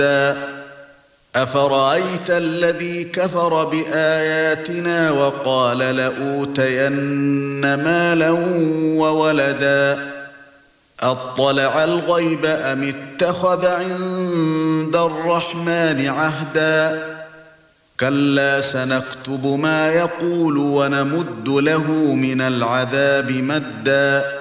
أفرأيت الذي كفر بآياتنا وقال لأوتين مالا وولدا أطلع الغيب أم اتخذ عند الرحمن عهدا كلا سنكتب ما يقول ونمد له من العذاب مدا